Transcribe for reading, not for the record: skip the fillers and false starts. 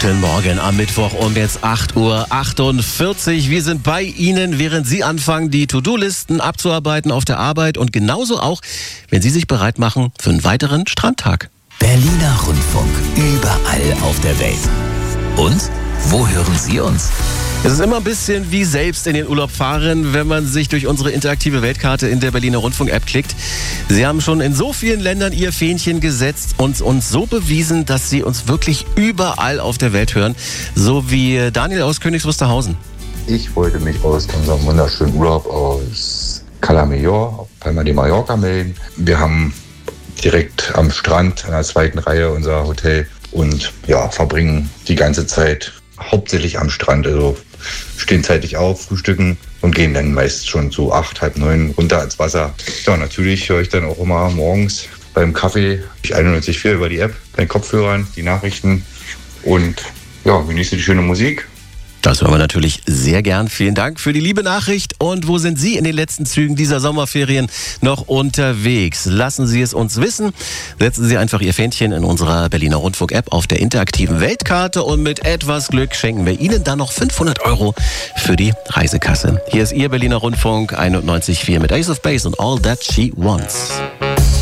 Guten Morgen am Mittwoch um jetzt 8:48 Uhr. Wir sind bei Ihnen, während Sie anfangen, die To-Do-Listen abzuarbeiten auf der Arbeit und genauso auch, wenn Sie sich bereit machen für einen weiteren Strandtag. Berliner Rundfunk, überall auf der Welt. Und wo hören Sie uns? Es ist immer ein bisschen wie selbst in den Urlaub fahren, wenn man sich durch unsere interaktive Weltkarte in der Berliner Rundfunk-App klickt. Sie haben schon in so vielen Ländern Ihr Fähnchen gesetzt und uns so bewiesen, dass Sie uns wirklich überall auf der Welt hören. So wie Daniel aus Königs Wusterhausen. Ich wollte mich aus unserem wunderschönen Urlaub aus Cala Major, Palma de Mallorca melden. Wir haben direkt am Strand in der zweiten Reihe unser Hotel und verbringen die ganze Zeit hauptsächlich am Strand. Also stehen zeitig auf, frühstücken und gehen dann meist schon so 8, halb 9 runter ins Wasser. Ja, natürlich höre ich dann auch immer morgens beim Kaffee 91.4 über die App, bei den Kopfhörern, die Nachrichten und genieße die schöne Musik. Das hören wir natürlich sehr gern. Vielen Dank für die liebe Nachricht. Und wo sind Sie in den letzten Zügen dieser Sommerferien noch unterwegs? Lassen Sie es uns wissen. Setzen Sie einfach Ihr Fähnchen in unserer Berliner Rundfunk-App auf der interaktiven Weltkarte und mit etwas Glück schenken wir Ihnen dann noch 500 € für die Reisekasse. Hier ist Ihr Berliner Rundfunk 91.4 mit Ace of Base und All That She Wants.